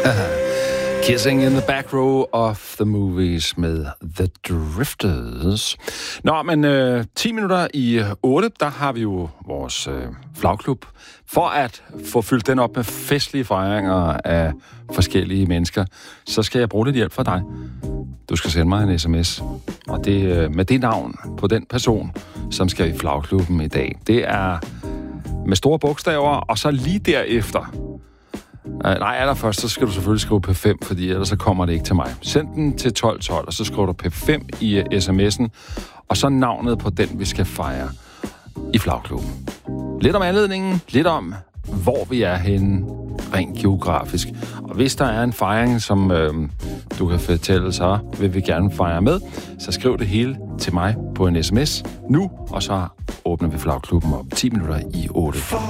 Kissing in the Back Row of the Movies med The Drifters. Nå, men 10 minutter i 8, der har vi jo vores flagklub. For at få fyldt den op med festlige fejringer af forskellige mennesker, så skal jeg bruge lidt hjælp fra dig. Du skal sende mig en sms, og det med det navn på den person, som skal i flagklubben i dag. Det er med store bogstaver, og så lige derefter... Nej, allerførst, så skal du selvfølgelig skrive P5, fordi ellers så kommer det ikke til mig. Send den til 1212, og så skriver du P5 i sms'en, og så navnet på den, vi skal fejre i flagklubben. Lidt om anledningen, lidt om, hvor vi er henne, rent geografisk. Og hvis der er en fejring, som du kan fortælle, så vil vi gerne fejre med, så skriv det hele til mig på en sms nu, og så åbner vi flagklubben om 10 minutter i 8.